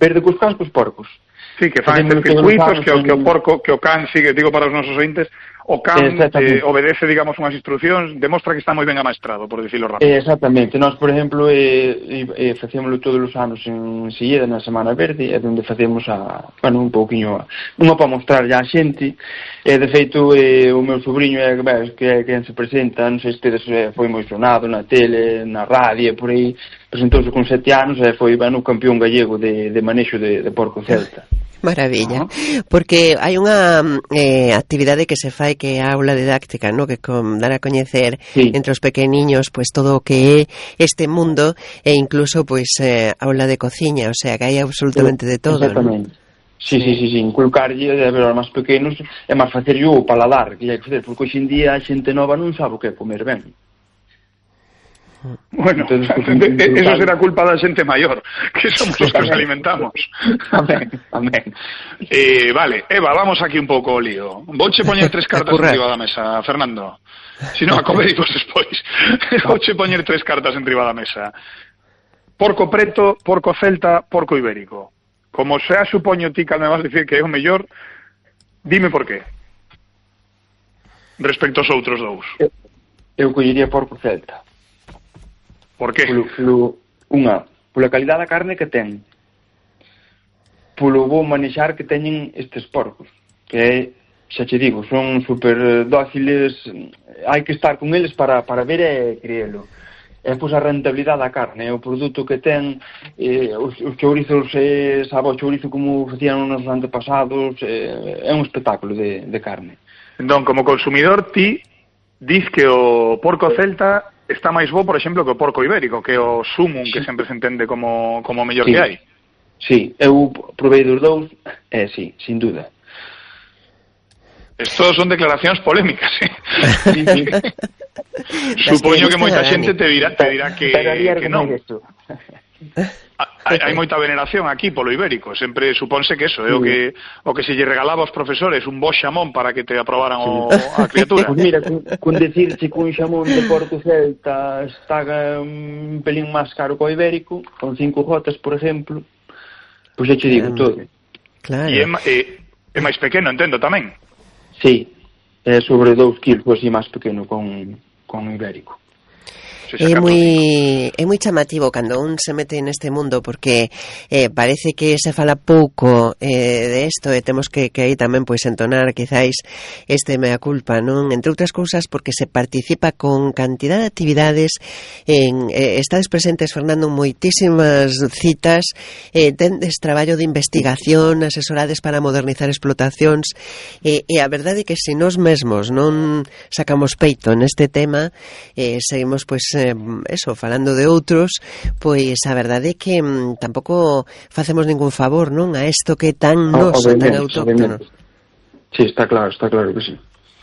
Verde cos cans cos porcos. Sí, que fan estes circuitos que o can sigue, digo para os nosos ointes, o can obedece, digamos, unhas instruccións, demostra que está moi ben amaestrado, por dicirlo rápido. Exactamente. Nós, por exemplo, facémoslo todos os anos en Silleda, na Semana Verde, é onde facemos un pouquiño, unha para mostrar a xente, de feito, o meu sobrinho que é quen se presenta, non sei se tedes, foi moi sonado na tele, na radio, por aí, presentouse con 7 anos e foi o campeón gallego de manexo de porco celta. Maravilla, porque hai unha actividade que se fai que é a aula didáctica, ¿no? Que dar a coñecer entre os pequeniños pues todo o que é este mundo e incluso pues aula de cociña, o sea que hai absolutamente de todo. Exactamente. ¿No? Sí, inculcarlle a ver aos máis pequenos é máis facer o paladar que hai que facer, porque hoxe en día a xente nova non sabe o que é comer ben. Bueno, eso será culpa da xente maior, que somos os que nos alimentamos. Amén. Vale, Eva, vamos aquí un pouco o lío. Vouche poñer 3 cartas enriba da mesa, Fernando. Si non, a comericos despois. Vouche poñer 3 cartas enriba da mesa. Porco preto, porco celta, porco ibérico. Como xa supoño ti que me vas dicir que é o mellor, dime por qué. Respecto aos outros dous. Eu collería porco celta. Por qué? Pola calidad da carne que ten, polo bo manexar que teñen estes porcos, que é, xa che digo, son super dóciles, hai que estar con eles para ver e creelo. É pois a rentabilidade da carne, o produto que ten, os chourizos, sabe o chourizo como facían nos antepasados, é un espectáculo de carne. Entón, como consumidor, ti dis que o porco celta está máis bo, por exemplo, que o porco ibérico, que é o sumum que sempre se entende como o mellor que hai. Sí, eu provei dos dous, sí, sin duda. Estos son declaracións polémicas, Sí. Supoño que moita xente te dirá que non. Hai moita veneración aquí polo ibérico, sempre suponse que eso é o que se lle regalaba aos profesores, un bo xamón para que te aprobaran a criatura. Pues mira, con decirche que un xamón de porco celta está un pelín máis caro que o ibérico, con 5 gotas, por exemplo, pois xa che digo todo. Claro. E é máis pequeno, entendo, tamén. Sí, é sobre 2 kilos, así máis pequeno con o ibérico. É moi chamativo cando un se mete neste mundo porque parece que se fala pouco de isto e temos que aí tamén pois entonar quizáis este mea culpa, non? Entre outras cousas porque se participa con cantidad de actividades estades presentes, Fernando, en moitísimas citas, tendes traballo de investigación, asesorades para modernizar explotacións e a verdade é que se nós mesmos non sacamos peito neste tema seguimos pois falando de outros, pois a verdade é que tampouco facemos ningún favor, non? A isto que é tan noso, tan autóctono. Sí, está claro que sí.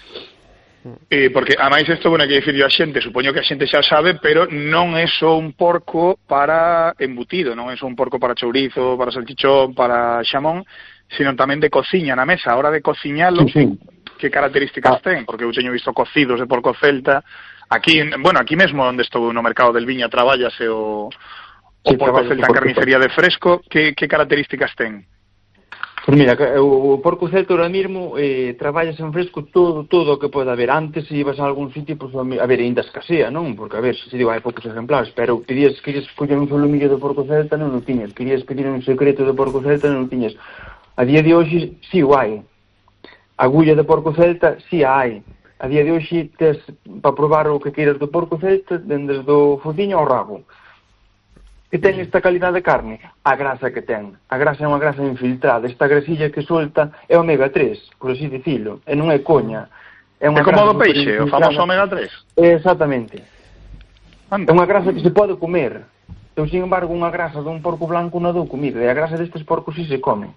Porque, a máis isto, bueno, que dicir a xente, supoño que a xente xa sabe, pero non é só un porco para embutido, non é só un porco para chourizo, para salchichón, para xamón, sino tamén de cociña na mesa. A hora de cociñalo, que características ten? Porque eu teño visto cocidos de porco celta. Aquí mesmo onde estou no mercado del Viña traballase o porco celta en carnicería de fresco, que características ten? Pois mira, o porco celta ahora mesmo traballas en fresco todo o que pode haber. Antes, se ibas a algún sitio, pois, a ver, ainda escasea, non? Porque, a ver, se digo, hai poucos ejemplares, pero querías coller un solomillo de porco celta, non o tiñas. Querías pedir un secreto de porco celta, non o tiñas. A día de hoxe, si o hai. Agulla de porco celta, si a hai. A día de hoxe tes para probar o que queiras do porco celta, desde do fociño ao rabo. Que ten esta calidad de carne? A grasa que ten. A grasa é unha grasa infiltrada. Esta grasilla que solta é omega 3, por así dicilo. E non é coña. É como do peixe, o famoso omega 3. Exactamente. É unha grasa que se pode comer. Eu, sin embargo, unha grasa dun porco blanco non dou comida. E a grasa destes porcos si se come.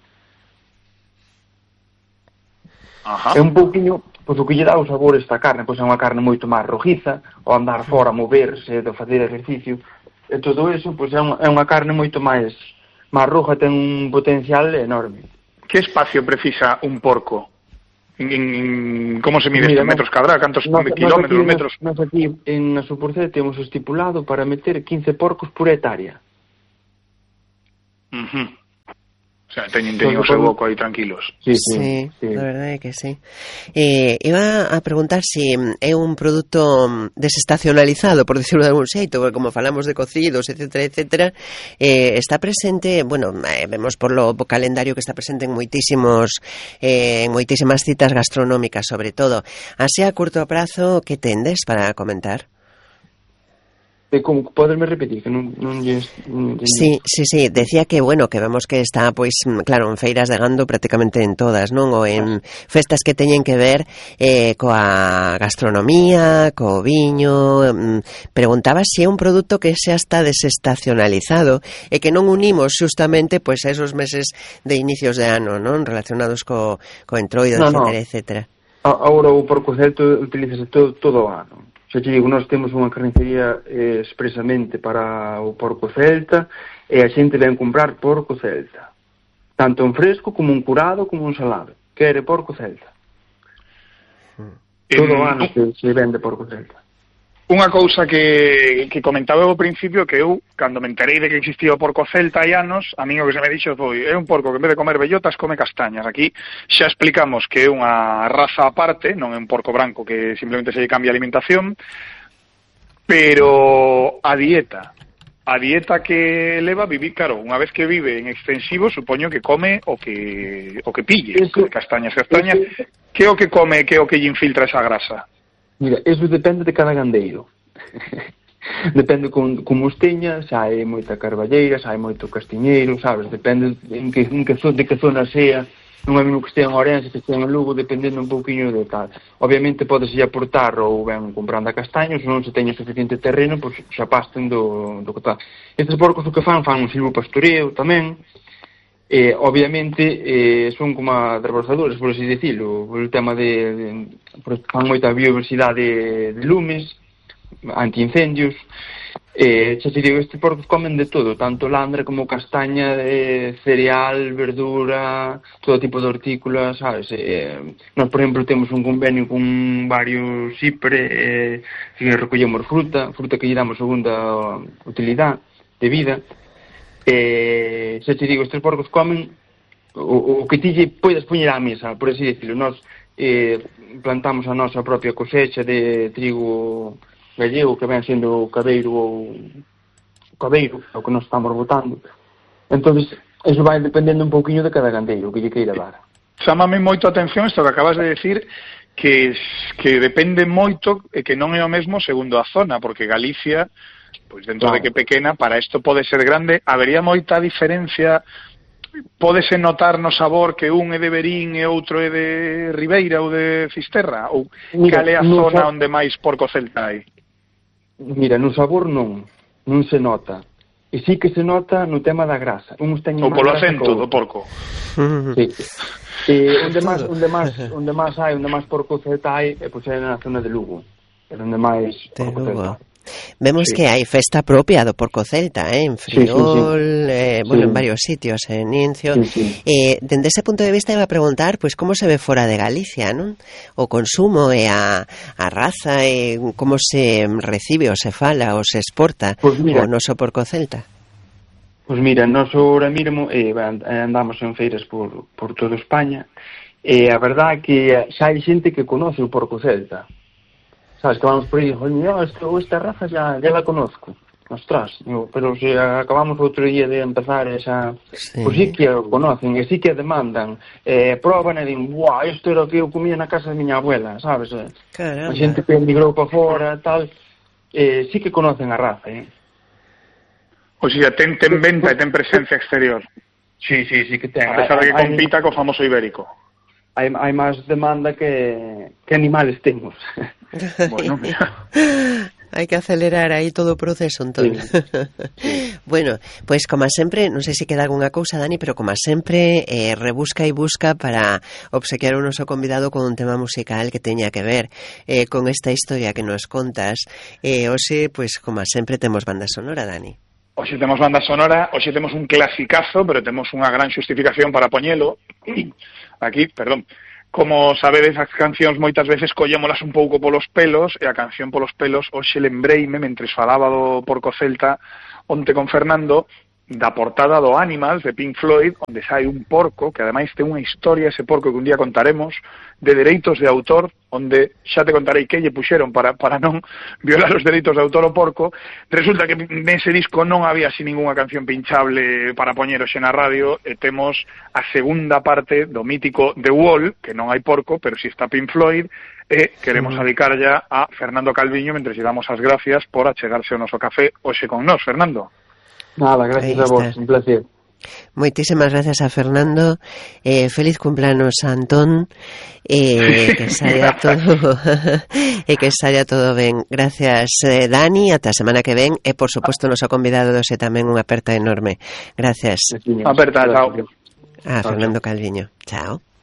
É un pouquiño, pois o que lle dá o sabor esta carne, pois é unha carne moito máis rojiza, ao andar fora, moverse, de facer exercicio, e todo eso, pois é unha carne moito máis roja, ten un potencial enorme. Que espacio precisa un porco? Como se mide isto? Metros cadrados? Cantos kilómetros, metros? Nós aquí, en a Supercel, temos estipulado para meter 15 porcos por hectárea. sea, teñen o seu boco aí tranquilos. Sí, a verdade é que sí. Iba a preguntar se é un produto desestacionalizado, por decirlo de algún xeito, porque como falamos de cocidos, etcétera, está presente, bueno, vemos por lo calendario que está presente en moitísimas citas gastronómicas, sobre todo. Así a curto prazo, que tendes para comentar? Como poderme repetir que non Sí, decía que bueno, que vemos que está pois claro, en feiras de gando prácticamente en todas, non? Ou en festas que teñen que ver coa gastronomía, co viño. Preguntaba se é un produto que xa está desestacionalizado e que non unimos justamente pois a esos meses de inicios de ano, non? Relacionados co entroido, etcétera. Agora o porco celta utilízase todo o ano. Xa te digo, nós temos unha carnicería expresamente para o porco celta e a xente ven comprar porco celta. Tanto en fresco como en curado como en salado. Quere porco celta. Todo o ano se vende porco celta. Unha cousa que comentaba ao principio, que eu, cando me enterei de que existía o porco celta hai anos, a mí o que se me dixo foi, é un porco que en vez de comer bellotas come castañas. Aquí xa explicamos que é unha raza aparte, non é un porco branco que simplemente se lle cambia a alimentación, pero a dieta que leva vivir, claro, unha vez que vive en extensivo, supoño que come o que pille, castañas, que é o que come, que é o que lle infiltra esa grasa? Mira, eso depende de cada gandeiro. Depende como os teña, xa hai moita carballeira, xa hai moito castiñeiro, sabes? Depende de que zona sea. Non é mesmo que estea en Ourense, que estea en Lugo, dependendo un pouquiño de tal. Obviamente podes aportar ou ben comprando a castaños, non se teña suficiente terreno, pois xa pasten do que tal. Estes porcos o que fan un silvopastoreo tamén. Obviamente son como reborsadores, por así decirlo, por el tema fan moita biodiversidade de lumes, antiincendios. Xa te digo, estes porcos comen de todo, tanto landra como castaña, cereal, verdura, todo tipo de hortícolas, sabes? Nós, por exemplo, temos un convenio con varios IPRE, que recollemos fruta que lle damos segunda utilidade de vida. Xa te digo, estes porcos comen o que ti lle podes poñer á mesa, por así decirlo. Nós plantamos a nosa propia cosecha de trigo gallego, que ven sendo o cabeiro o que nos estamos botando. Entonces, eso vai dependendo un pouquiño de cada gandeiro, o que lle queira dar. Chámame moito a atención isto que acabas de decir, que depende moito e que non é o mesmo segundo a zona, porque Galicia, pois dentro de que pequena, para isto pode ser grande, habería moita diferencia, pódese notar no sabor que un é de Verín e outro é de Ribeira ou de Fisterra, ou cal é a zona onde máis porco celta hai? Mira, no sabor non se nota, e sí que se nota no tema da grasa. Ou polo acento do porco. Sí. Onde máis porco celta hai, pois é na zona de Lugo, é onde máis porco celta. Vemos que hai festa propia do porco celta, en Friol, en varios sitios, en Incio. Dende ese punto de vista iba a preguntar, pois, como se ve fora de Galicia, non? O consumo e a raza, e como se recibe ou se fala ou se exporta o noso porco celta. Pois mira, nós ahora mesmo andamos en feiras por toda España, e a verdade é que xa hai xente que conoce o porco celta. Sabes, que vamos por aí, esta raza ya la conozco. Ostras, pero se acabamos outro día de empezar esa... Pois sí que o conocen, e sí que demandan. Proban e din, buah, isto era o que eu comía na casa de miña abuela, sabes? A xente que emigrou para fora, tal, sí que conocen a raza, O sea, ten venta e ten presencia exterior. Sí que ten. A pesar de que compita co famoso ibérico. Hai máis demanda que animales temos. Bueno, mira. Hai que acelerar aí todo o proceso, entón. Sí. Bueno, pois como sempre, non sei se queda algunha cousa, Dani, pero como sempre, rebusca e busca para obsequiar o noso convidado con un tema musical que teña que ver con esta historia que nos contas. Hoxe, pois como sempre, temos banda sonora, Dani. Hoxe temos banda sonora, hoxe temos un clasicazo, pero temos unha gran xustificación para poñelo. Aquí, perdón. Como sabedes, as cancións moitas veces collémolas un pouco polos pelos, e a canción polos pelos hoxe lembreime, mentres falaba do porco celta onte con Fernando, da portada do Animals de Pink Floyd, onde sai un porco, que ademais ten unha historia ese porco que un día contaremos, de dereitos de autor, onde xa te contarei que lle puxeron para non violar os dereitos de autor o porco. Resulta que nese disco non había así ninguna canción pinchable para poñer hoxe na radio, e temos a segunda parte do mítico The Wall, que non hai porco, pero si está Pink Floyd, e queremos dedicar ya a Fernando Calviño, mentre lle damos as gracias por achegarse ao noso café hoxe con nós, Fernando. Nada, gracias a vos, un placer. Moitísimas gracias a Fernando, feliz cumpleanos a Antón, que saia todo e que saia todo ben. Gracias, Dani, ata a semana que ven, e por suposto noso convidado dose tamén unha aperta enorme. Gracias. Aperta, chao. A Fernando Calviño. Chao.